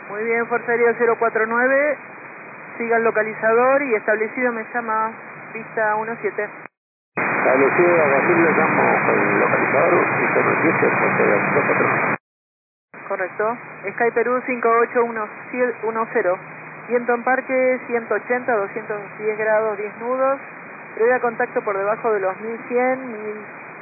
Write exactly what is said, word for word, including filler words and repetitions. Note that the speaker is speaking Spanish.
Muy bien, Fuerza Aérea cero cuatro nueve, siga el localizador y establecido me llama pista diecisiete. Establecido, a Brasil le llamo con el localizador pista diecisiete, Fuerza Aérea cero cuatro nueve. Correcto. Sky Perú cinco ocho uno cero. Viento en parque ciento ochenta, doscientos diez grados, diez nudos. Previa contacto por debajo de los mil cien, mil